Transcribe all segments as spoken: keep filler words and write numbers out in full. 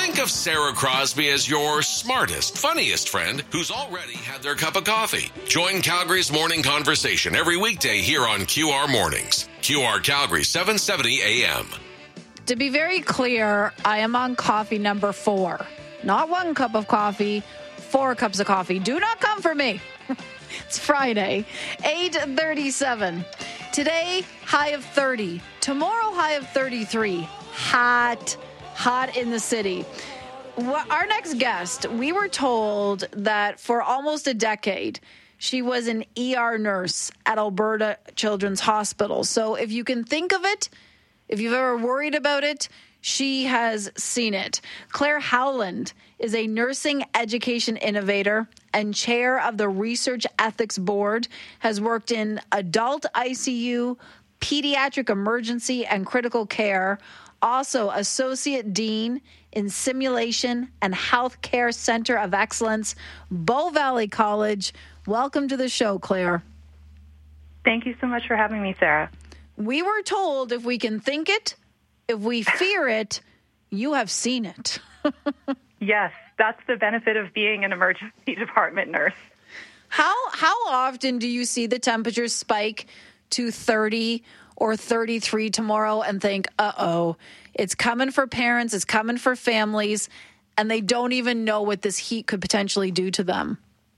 Think of Sarah Crosby as your smartest, funniest friend who's already had their cup of coffee. Join Calgary's morning conversation every weekday here on Q R Mornings. Q R Calgary, seven seventy A M. To be very clear, I am on coffee number four. Not one cup of coffee, four cups of coffee. Do not come for me. It's Friday, eight thirty-seven. Today, high of thirty. Tomorrow, high of thirty-three. Hot, hot in the city. Well, our next guest, we were told that for almost a decade, she was an E R nurse at Alberta Children's Hospital. So if you can think of it, if you've ever worried about it, she has seen it. Claire Howland is a nursing education innovator and chair of the Research Ethics Board, has worked in adult I C U, pediatric emergency and critical care, also associate dean in Simulation and Healthcare Center of Excellence, Bow Valley College. Welcome to the show, Claire. Thank you so much for having me, Sarah. We were told if we can think it, if we fear it, you have seen it. Yes, that's the benefit of being an emergency department nurse. How how often do you see the temperature spike to thirty or thirty-three tomorrow and think, uh-oh, it's coming for parents, it's coming for families, and they don't even know what this heat could potentially do to them?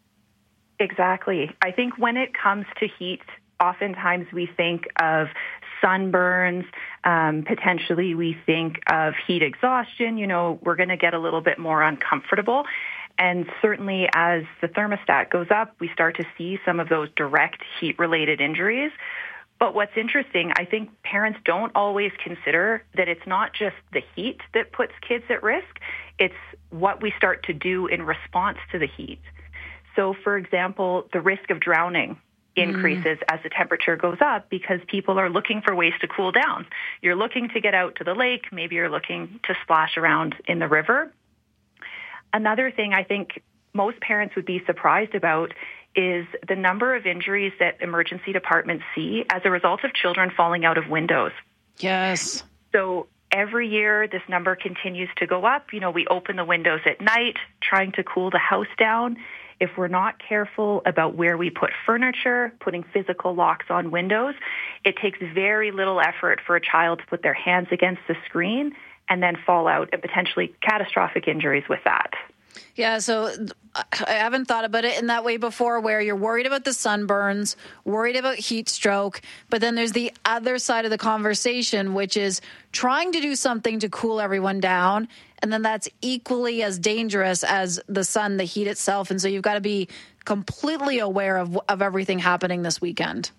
Exactly. I think when it comes to heat, oftentimes we think of sunburns, um, potentially we think of heat exhaustion. You know, we're going to get a little bit more uncomfortable. And certainly as the thermostat goes up, we start to see some of those direct heat-related injuries. But what's interesting, I think parents don't always consider that it's not just the heat that puts kids at risk, it's what we start to do in response to the heat. So, for example, the risk of drowning increases mm. as the temperature goes up because people are looking for ways to cool down. You're looking to get out to the lake, maybe you're looking to splash around in the river. Another thing I think most parents would be surprised about is the number of injuries that emergency departments see as a result of children falling out of windows. Yes. So every year this number continues to go up. You know, we open the windows at night trying to cool the house down. If we're not careful about where we put furniture, putting physical locks on windows, it takes very little effort for a child to put their hands against the screen and then fall out and potentially catastrophic injuries with that. Yeah, so I haven't thought about it in that way before, where you're worried about the sunburns, worried about heat stroke, but then there's the other side of the conversation, which is trying to do something to cool everyone down, and then that's equally as dangerous as the sun, the heat itself, and so you've got to be completely aware of, of everything happening this weekend.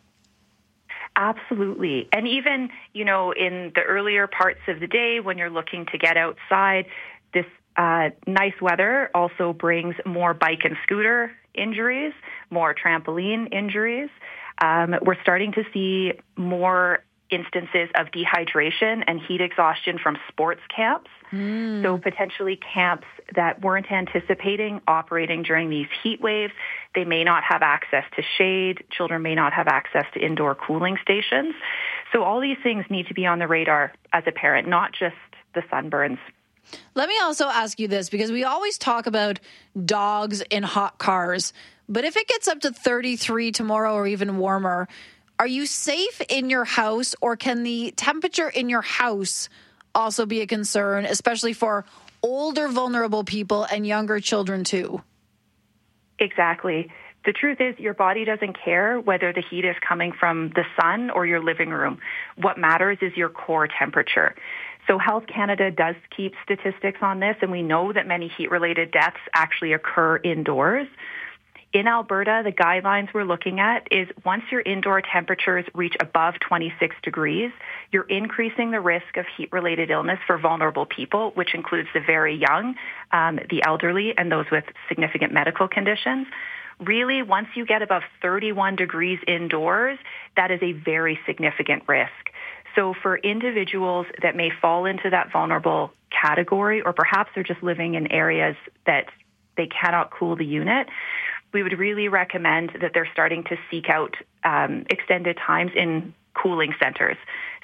Absolutely. And even, you know, in the earlier parts of the day when you're looking to get outside, this Uh, nice weather also brings more bike and scooter injuries, more trampoline injuries. Um, we're starting to see more instances of dehydration and heat exhaustion from sports camps. Mm. So potentially camps that weren't anticipating operating during these heat waves. They may not have access to shade. Children may not have access to indoor cooling stations. So all these things need to be on the radar as a parent, not just the sunburns. Let me also ask you this, because we always talk about dogs in hot cars, but if it gets up to thirty-three tomorrow or even warmer, are you safe in your house, or can the temperature in your house also be a concern, especially for older vulnerable people and younger children too? Exactly. The truth is your body doesn't care whether the heat is coming from the sun or your living room. What matters is your core temperature. So Health Canada does keep statistics on this, and we know that many heat-related deaths actually occur indoors. In Alberta, the guidelines we're looking at is once your indoor temperatures reach above twenty-six degrees, you're increasing the risk of heat-related illness for vulnerable people, which includes the very young, um, the elderly, and those with significant medical conditions. Really, once you get above thirty-one degrees indoors, that is a very significant risk. So for individuals that may fall into that vulnerable category, or perhaps they're just living in areas that they cannot cool the unit, we would really recommend that they're starting to seek out um, extended times in cooling centers.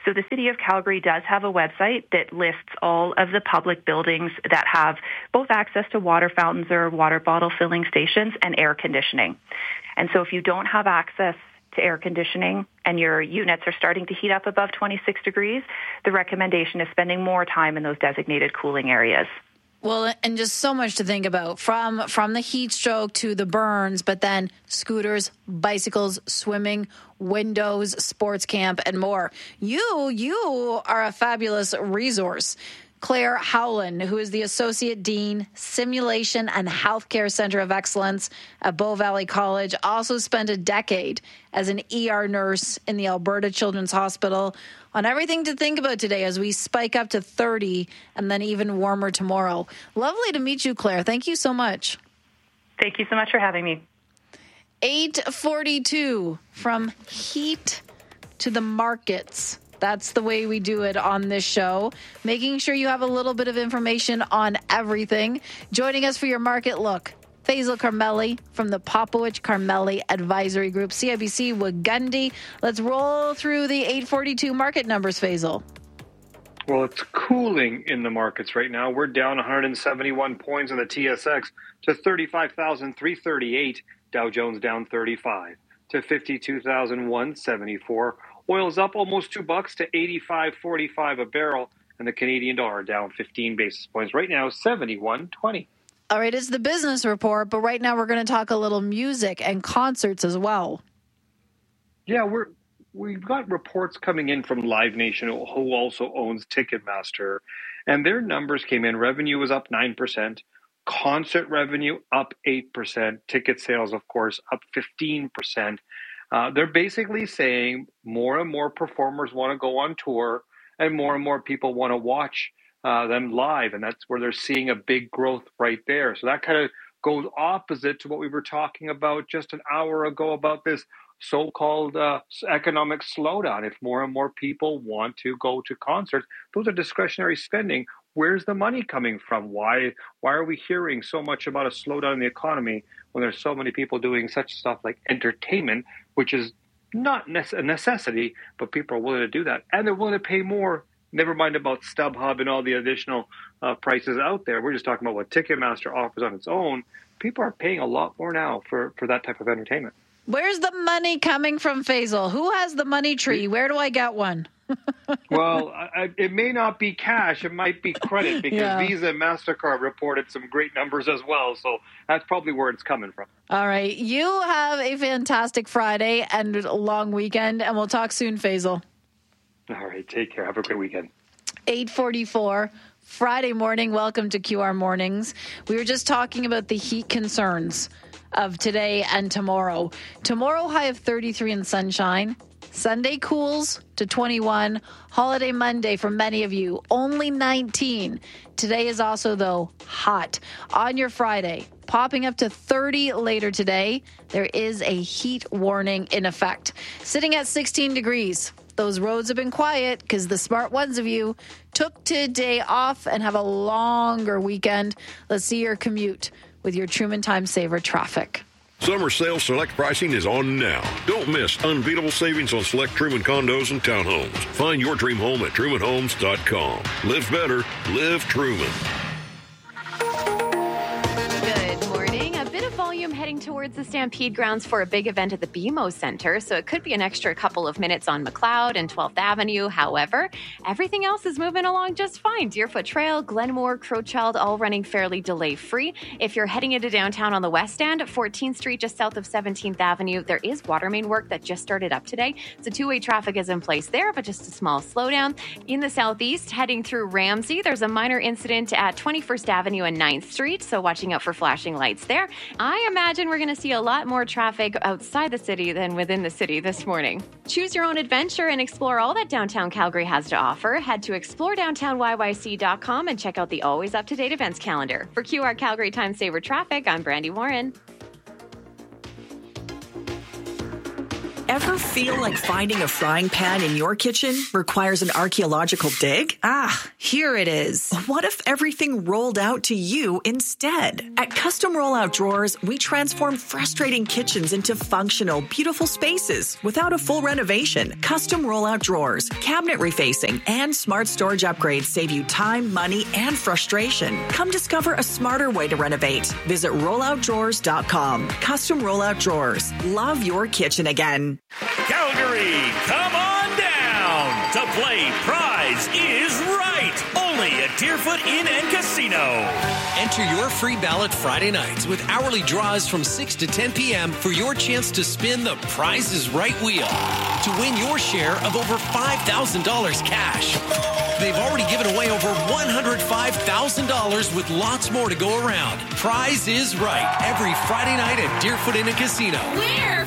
So the City of Calgary does have a website that lists all of the public buildings that have both access to water fountains or water bottle filling stations and air conditioning. And so if you don't have access to air conditioning and your units are starting to heat up above twenty-six degrees, the recommendation is spending more time in those designated cooling areas. Well, and just so much to think about, from from the heat stroke to the burns, but then scooters, bicycles, swimming, windows, sports camp, and more. You, you are a fabulous resource. Claire Howland, who is the Associate Dean, Simulation and Healthcare Center of Excellence at Bow Valley College, also spent a decade as an E R nurse in the Alberta Children's Hospital, on everything to think about today as we spike up to thirty and then even warmer tomorrow. Lovely to meet you, Claire. Thank you so much. Thank you so much for having me. eight forty-two, from heat to the markets. That's the way we do it on this show, making sure you have a little bit of information on everything. Joining us for your market look, Faisal Carmeli from the Popowich Carmeli Advisory Group, C I B C Wagundi. Let's roll through the eight forty-two market numbers, Faisal. Well, it's cooling in the markets right now. We're down one hundred seventy-one points in the T S X to thirty-five thousand three hundred thirty-eight. Dow Jones down thirty-five to fifty-two thousand one hundred seventy-four. Oil's up almost two bucks to eighty-five forty-five a barrel, and the Canadian dollar down fifteen basis points. Right now, seventy-one twenty. All right, it's the business report, but right now we're going to talk a little music and concerts as well. Yeah, we're we've got reports coming in from Live Nation, who also owns Ticketmaster, and their numbers came in. Revenue was up nine percent, concert revenue up eight percent, ticket sales, of course, up fifteen percent. Uh, they're basically saying more and more performers want to go on tour, and more and more people want to watch uh, them live, and that's where they're seeing a big growth right there. So that kind of goes opposite to what we were talking about just an hour ago about this so-called uh, economic slowdown. If more and more people want to go to concerts, those are discretionary spending. Where's the money coming from? Why why are we hearing so much about a slowdown in the economy when there's so many people doing such stuff like entertainment, which is not a necessity, but people are willing to do that. And they're willing to pay more, never mind about StubHub and all the additional uh, prices out there. We're just talking about what Ticketmaster offers on its own. People are paying a lot more now for, for that type of entertainment. Where's the money coming from, Faisal? Who has the money tree? Where do I get one? Well, I, it may not be cash. It might be credit, because yeah. Visa and MasterCard reported some great numbers as well. So that's probably where it's coming from. All right. You have a fantastic Friday and a long weekend, and we'll talk soon, Faisal. All right. Take care. Have a great weekend. eight forty-four, Friday morning. Welcome to Q R Mornings. We were just talking about the heat concerns of today and tomorrow. Tomorrow, high of thirty-three and sunshine. Sunday cools to twenty-one. Holiday Monday for many of you, only nineteen. Today is also, though, hot. On your Friday, popping up to thirty later today. There is a heat warning in effect. Sitting at sixteen degrees. Those roads have been quiet because the smart ones of you took today off and have a longer weekend. Let's see your commute with your Truman Time Saver traffic. Summer sale select pricing is on now. Don't miss unbeatable savings on select Truman condos and townhomes. Find your dream home at truman homes dot com. Live better. Live Truman. Heading towards the Stampede grounds for a big event at the B M O Center, so it could be an extra couple of minutes on McLeod and twelfth Avenue. However, everything else is moving along just fine. Deerfoot Trail, Glenmore, Crowchild, all running fairly delay-free. If you're heading into downtown on the west end, fourteenth Street, just south of seventeenth Avenue, there is water main work that just started up today, so two-way traffic is in place there, but just a small slowdown. In the southeast, heading through Ramsey, there's a minor incident at twenty-first Avenue and ninth Street, so watching out for flashing lights there. I imagine we're going to see a lot more traffic outside the city than within the city this morning. Choose your own adventure and explore all that downtown Calgary has to offer. Head to explore downtown y y c dot com and check out the always up-to-date events calendar. For Q R Calgary Time Saver Traffic, I'm Brandy Warren. Ever feel like finding a frying pan in your kitchen requires an archaeological dig? Ah, here it is. What if everything rolled out to you instead? At Custom Rollout Drawers, we transform frustrating kitchens into functional, beautiful spaces without a full renovation. Custom Rollout Drawers, cabinet refacing, and smart storage upgrades save you time, money, and frustration. Come discover a smarter way to renovate. Visit rollout drawers dot com. Custom Rollout Drawers. Love your kitchen again. Calgary, come on down to play Prize is Right. Only at Deerfoot Inn and Casino. Enter your free ballot Friday nights with hourly draws from six to ten p.m. for your chance to spin the Prize is Right wheel to win your share of over five thousand dollars cash. They've already given away over one hundred five thousand dollars with lots more to go around. Prize is Right every Friday night at Deerfoot Inn and Casino. Where?